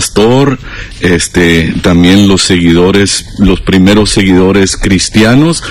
pastor, también los seguidores, los primeros seguidores cristianos,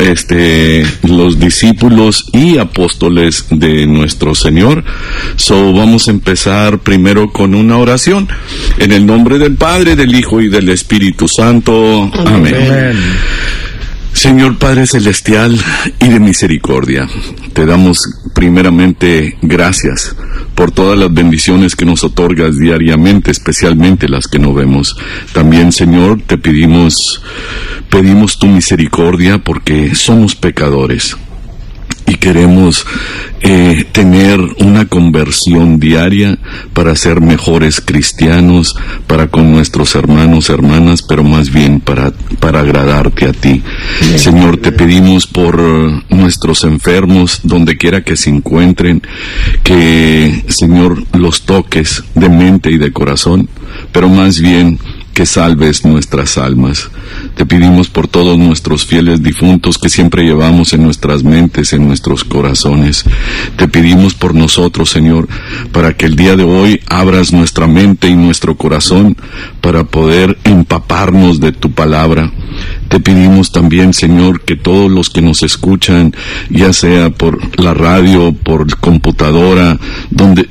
los discípulos y apóstoles de nuestro Señor. Vamos a empezar primero con una oración. En el nombre del Padre, del Hijo y del Espíritu Santo. Amén. Amén. Señor Padre Celestial y de misericordia, te damos primeramente gracias por todas las bendiciones que nos otorgas diariamente, especialmente las que no vemos. También, Señor, te pedimos tu misericordia porque somos pecadores y queremos tener una conversión diaria para ser mejores cristianos, para con nuestros hermanos, hermanas, pero más bien para agradarte a ti. Bien. Señor, te pedimos por nuestros enfermos, donde quiera que se encuentren, que, Señor, los toques de mente y de corazón, pero más bien que salves nuestras almas. Te pedimos por todos nuestros fieles difuntos que siempre llevamos en nuestras mentes, en nuestros corazones. Te pedimos por nosotros, Señor, para que el día de hoy abras nuestra mente y nuestro corazón para poder empaparnos de tu palabra. Te pedimos también, Señor, que todos los que nos escuchan, ya sea por la radio, por computadora, donde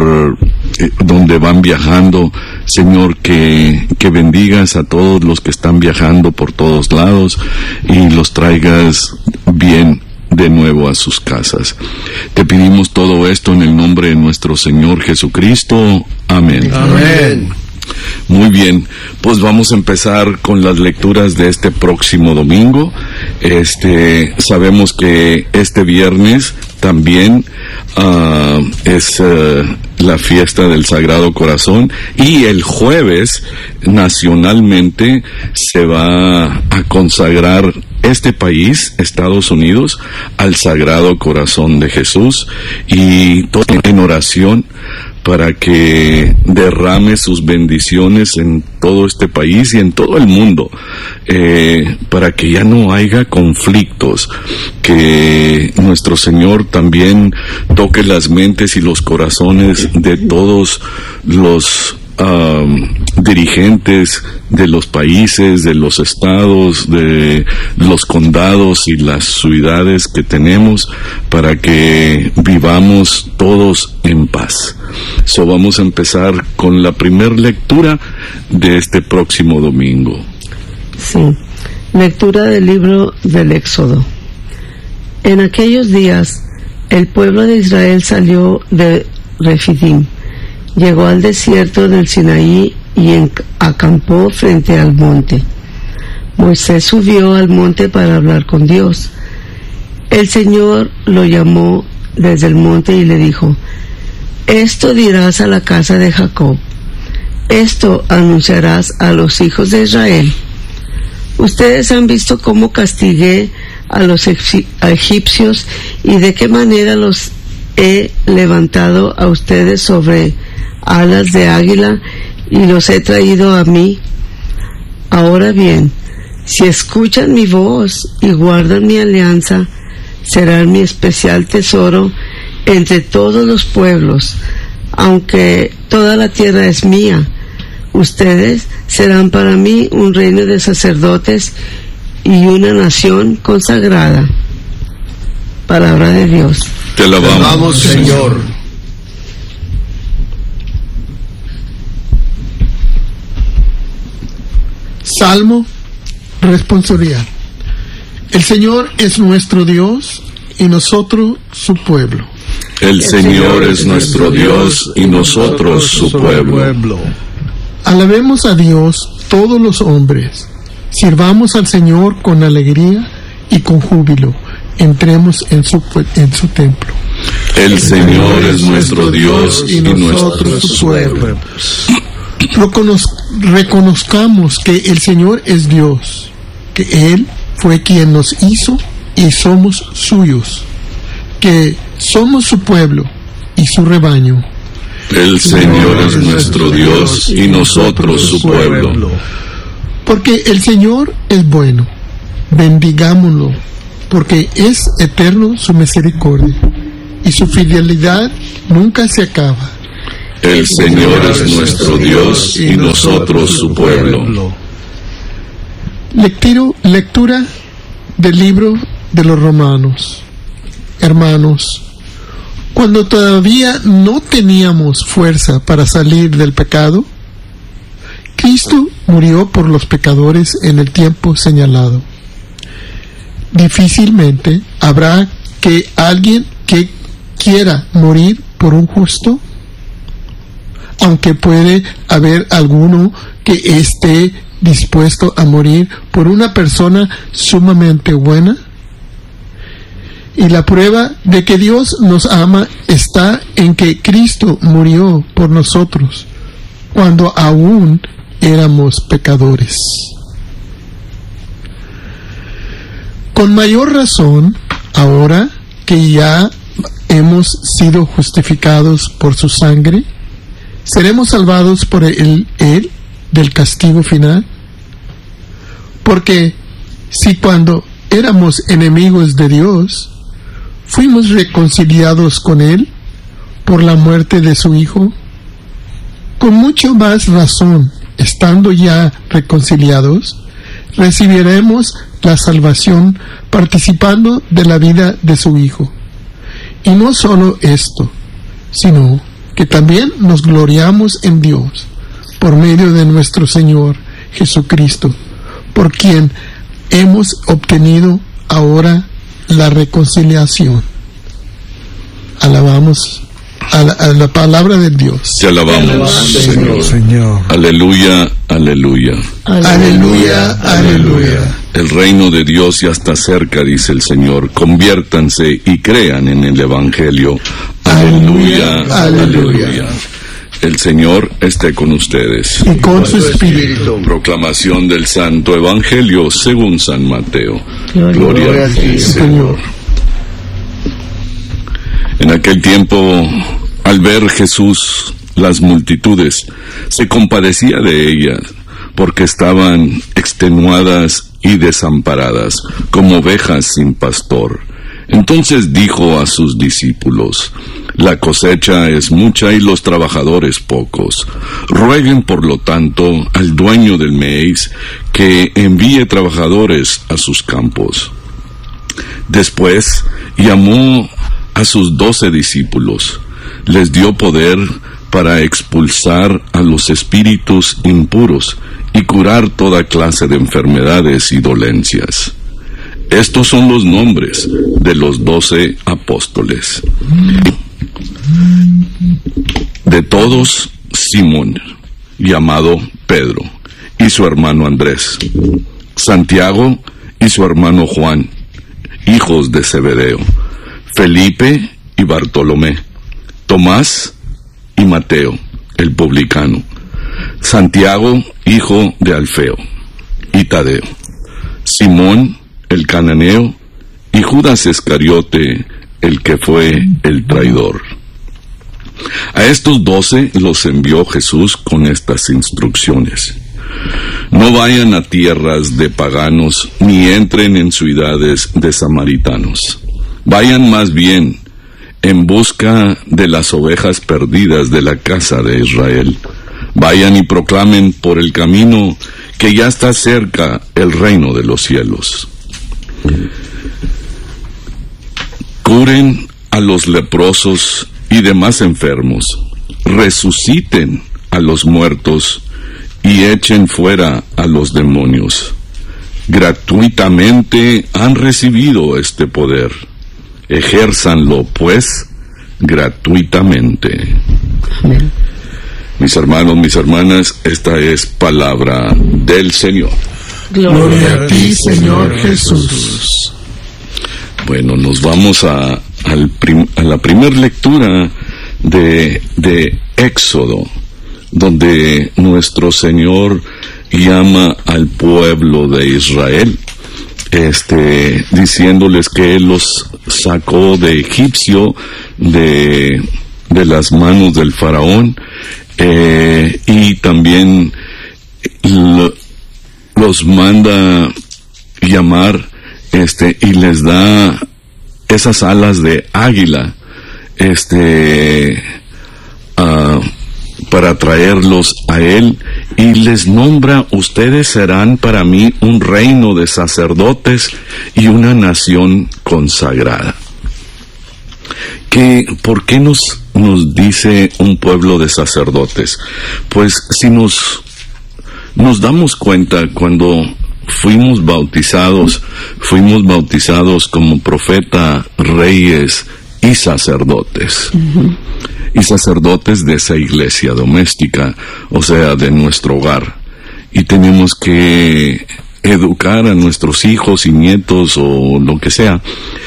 van viajando, Señor, que bendigas a todos los que están viajando por todos lados y los traigas bien de nuevo a sus casas. Te pedimos todo esto en el nombre de nuestro Señor Jesucristo. Amén. Amén. Muy bien, pues vamos a empezar con las lecturas de este próximo domingo. Sabemos que este viernes también es la fiesta del Sagrado Corazón, y el jueves nacionalmente se va a consagrar este país, Estados Unidos, al Sagrado Corazón de Jesús, y todo en oración para que derrame sus bendiciones en todo este país y en todo el mundo, para que ya no haya conflictos, que nuestro Señor también toque las mentes y los corazones de todos los dirigentes de los países, de los estados, de los condados y las ciudades que tenemos, para que vivamos todos en paz. Vamos a empezar con la primera lectura de este próximo domingo. Sí, lectura del libro del Éxodo. En aquellos días, el pueblo de Israel salió de Refidim, llegó al desierto del Sinaí y acampó frente al monte. Moisés subió al monte para hablar con Dios. El Señor lo llamó desde el monte y le dijo: esto dirás a la casa de Jacob, esto anunciarás a los hijos de Israel. Ustedes han visto cómo castigué a los egipcios y de qué manera los he levantado a ustedes sobre alas de águila y los he traído a mí. Ahora bien, si escuchan mi voz y guardan mi alianza, serán mi especial tesoro entre todos los pueblos. Aunque toda la tierra es mía, ustedes serán para mí un reino de sacerdotes y una nación consagrada. Palabra de Dios. Te alabamos, Señor. Salmo, responsabilidad. El Señor es nuestro Dios y nosotros su pueblo. El Señor es nuestro Dios y nosotros su pueblo. Alabemos a Dios todos los hombres. Sirvamos al Señor con alegría y con júbilo. Entremos en su templo. El Señor es nuestro Dios y nosotros su pueblo. Reconozcamos que el Señor es Dios, que Él fue quien nos hizo y somos suyos, que somos su pueblo y su rebaño. El Señor es nuestro Dios y nosotros su pueblo. Porque el Señor es bueno, bendigámoslo, porque es eterno su misericordia y su fidelidad nunca se acaba. El Señor es nuestro Dios y nosotros su pueblo. Lectura del libro de los Romanos. Hermanos, cuando todavía no teníamos fuerza para salir del pecado, Cristo murió por los pecadores en el tiempo señalado. Difícilmente habrá que alguien que quiera morir por un justo, aunque puede haber alguno que esté dispuesto a morir por una persona sumamente buena. Y la prueba de que Dios nos ama está en que Cristo murió por nosotros cuando aún éramos pecadores. Con mayor razón, ahora que ya hemos sido justificados por su sangre, ¿seremos salvados por él del castigo final? Porque si cuando éramos enemigos de Dios, fuimos reconciliados con Él por la muerte de su Hijo, con mucho más razón, estando ya reconciliados, recibiremos la salvación participando de la vida de su Hijo. Y no solo esto, sino que también nos gloriamos en Dios por medio de nuestro Señor Jesucristo, por quien hemos obtenido ahora la reconciliación. Alabamos a la palabra de Dios. Te alabamos, Señor. Aleluya, aleluya. Aleluya, aleluya. El reino de Dios ya está cerca, dice el Señor. Conviértanse y crean en el Evangelio. Aleluya, aleluya. El Señor esté con ustedes. Y con su espíritu. Proclamación del Santo Evangelio según San Mateo. Gloria a ti, Señor. En aquel tiempo, al ver Jesús las multitudes, se compadecía de ellas, porque estaban extenuadas y desamparadas, como ovejas sin pastor. Entonces dijo a sus discípulos: la cosecha es mucha y los trabajadores pocos. Rueguen, por lo tanto, al dueño del maíz que envíe trabajadores a sus campos. Después llamó a sus 12 discípulos, les dio poder para expulsar a los espíritus impuros y curar toda clase de enfermedades y dolencias. Estos son los nombres de los 12 apóstoles. De todos, Simón, llamado Pedro, y su hermano Andrés, Santiago y su hermano Juan, hijos de Zebedeo, Felipe y Bartolomé, Tomás y Mateo, el publicano, Santiago, hijo de Alfeo, y Tadeo, Simón, el cananeo, y Judas Iscariote, el que fue el traidor. A estos 12 los envió Jesús con estas instrucciones: no vayan a tierras de paganos, ni entren en ciudades de samaritanos. Vayan más bien en busca de las ovejas perdidas de la casa de Israel. Vayan y proclamen por el camino que ya está cerca el reino de los cielos. Curen a los leprosos y demás enfermos, resuciten a los muertos y echen fuera a los demonios. Gratuitamente han recibido este poder. Ejérzanlo, pues, gratuitamente. Amén. Mis hermanos, mis hermanas, esta es palabra del Señor. Gloria a ti, Señor Jesús. Bueno, nos vamos a la primera lectura de Éxodo, donde nuestro Señor llama al pueblo de Israel, diciéndoles que Él los sacó de Egipcio, de las manos del faraón, y también los manda llamar, y les da esas alas de águila, para traerlos a Él, y les nombra: ustedes serán para mí un reino de sacerdotes y una nación consagrada. ¿Por qué nos dice un pueblo de sacerdotes? Pues si nos damos cuenta, cuando fuimos bautizados como profeta, reyes y sacerdotes. Y sacerdotes de esa iglesia doméstica, o sea, de nuestro hogar. Y tenemos que educar a nuestros hijos y nietos o lo que sea,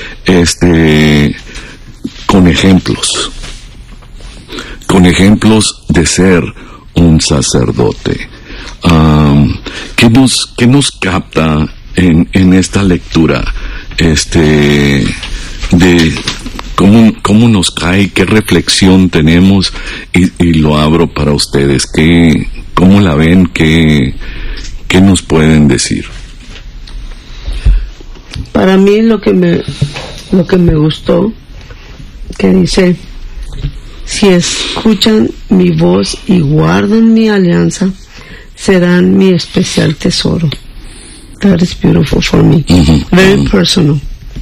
con ejemplos de ser un sacerdote. ¿Qué nos capta en esta lectura? De cómo nos cae, qué reflexión tenemos, y lo abro para ustedes. ¿Cómo la ven? ¿Qué nos pueden decir? Para mí lo que me gustó, que dice: si escuchan mi voz y guardan mi alianza, serán mi especial tesoro. That is beautiful for me. Very personal.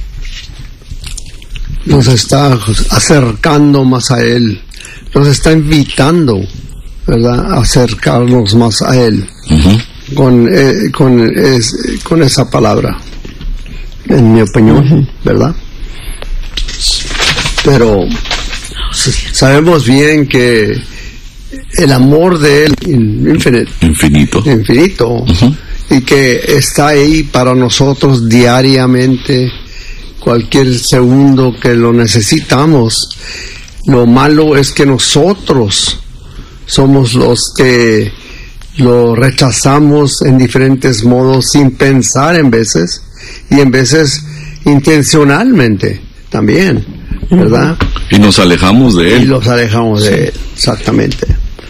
Nos está acercando más a Él, nos está invitando, ¿verdad?, a acercarnos más a Él, con esa palabra, en mi opinión, ¿verdad? Pero sabemos bien que el amor de Él infinito, y que está ahí para nosotros diariamente, cualquier segundo que lo necesitamos. Lo malo es que nosotros somos los que lo rechazamos en diferentes modos, sin pensar en veces, y en veces intencionalmente también, ¿verdad? Y nos alejamos de Él. Exactamente.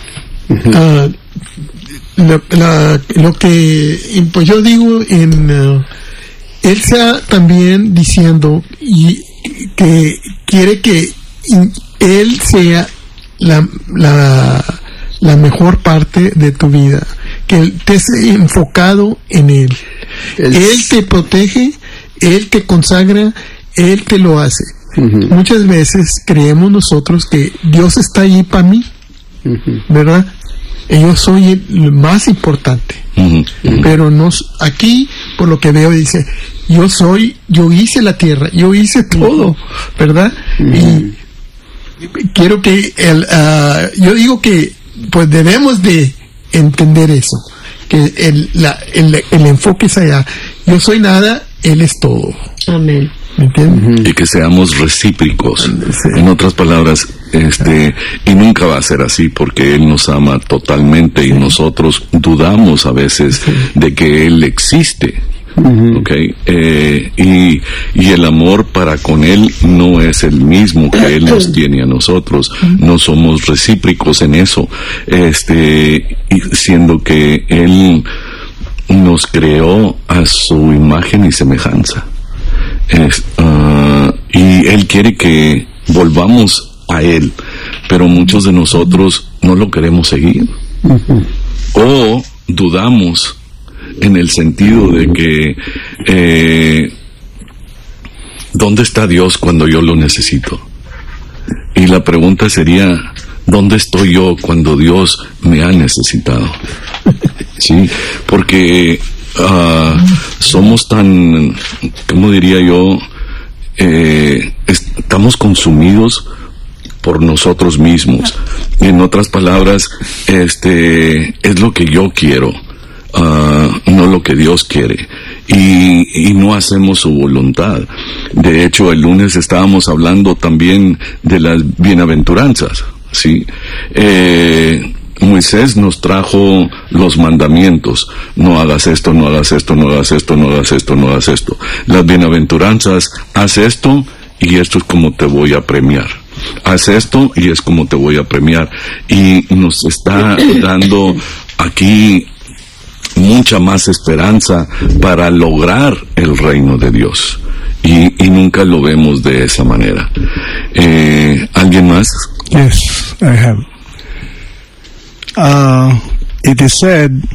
Lo que pues yo digo, él está también diciendo y que quiere que Él sea la mejor parte de tu vida, que estés enfocado en Él. Él te protege, Él te consagra, Él te lo hace. Muchas veces creemos nosotros que Dios está ahí para mí, ¿verdad? Yo soy el más importante. Pero aquí, por lo que veo, dice: yo hice la tierra, yo hice todo, ¿verdad? Y quiero que yo digo que pues debemos de entender eso, que el enfoque es allá. Yo soy nada, Él es todo. Amén. ¿Me entiendes? Y que seamos recíprocos. En otras palabras, y nunca va a ser así, porque Él nos ama totalmente, y nosotros dudamos a veces de que Él existe. Okay, y el amor para con Él no es el mismo que Él nos tiene a nosotros. No somos recíprocos en eso, siendo que Él nos creó a su imagen y semejanza, y Él quiere que volvamos a Él, pero muchos de nosotros no lo queremos seguir, o dudamos, en el sentido de que ¿dónde está Dios cuando yo lo necesito? Y la pregunta sería: ¿dónde estoy yo cuando Dios me ha necesitado? Sí, porque somos tan, ¿cómo diría yo? Estamos consumidos por nosotros mismos. En otras palabras, es lo que yo quiero, no lo que Dios quiere, y no hacemos su voluntad. De hecho, el lunes estábamos hablando también de las bienaventuranzas, ¿sí? Moisés nos trajo los mandamientos: no hagas esto, no hagas esto, no hagas esto, no hagas esto, no hagas esto. Las bienaventuranzas: haz esto y esto es como te voy a premiar. Haz esto y es como te voy a premiar. Y nos está dando aquí mucha más esperanza para lograr el reino de Dios, y nunca lo vemos de esa manera. ¿Alguien más? Yes, I have. it is said